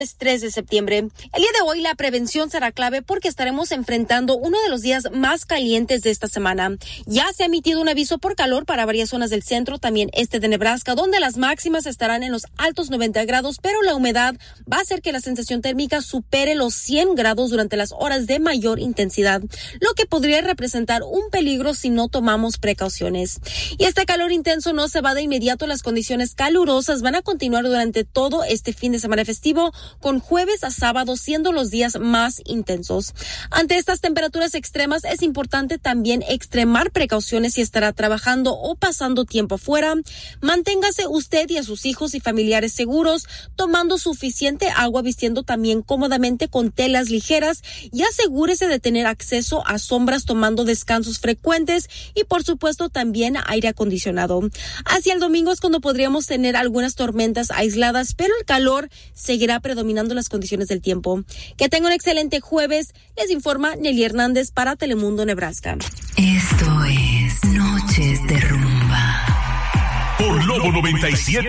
3 de septiembre. El día de hoy la prevención será clave porque estaremos enfrentando uno de los días más calientes de esta semana. Ya se ha emitido un aviso por calor para varias zonas del centro, también este de Nebraska, donde las máximas estarán en los altos 90 grados, pero la humedad va a hacer que la sensación térmica supere los 100 grados durante las horas de mayor intensidad, lo que podría representar un peligro si no tomamos precauciones. Y este calor intenso no se va de inmediato. Las condiciones calurosas van a continuar durante todo este fin de semana festivo, con jueves a sábado siendo los días más intensos. Ante estas temperaturas extremas es importante también extremar precauciones si estará trabajando o pasando tiempo afuera. Manténgase usted y a sus hijos y familiares seguros, tomando suficiente agua, vistiendo también cómodamente con telas ligeras y asegúrese de tener acceso a sombras, tomando descansos frecuentes y por supuesto también aire acondicionado. Hacia el domingo es cuando podríamos tener algunas tormentas aisladas, pero el calor seguirá predominando las condiciones del tiempo. Que tenga un excelente jueves. Les informa Nelly Hernández para Telemundo, Nebraska. Esto es Noches de Rumba. Por Lobo 97.7.